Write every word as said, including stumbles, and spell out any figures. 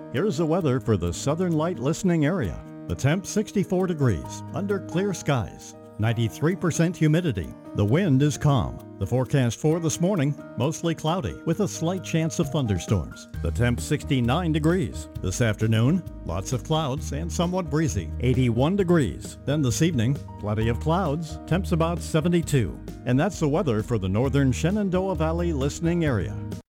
Here's the weather for the Southern Light listening area. The temp sixty-four degrees, under clear skies, ninety-three percent humidity. The wind is calm. The forecast for this morning, mostly cloudy with a slight chance of thunderstorms. The temp sixty-nine degrees. This afternoon, lots of clouds and somewhat breezy, eighty-one degrees. Then this evening, plenty of clouds, temps about seventy-two. And that's the weather for the northern Shenandoah Valley listening area.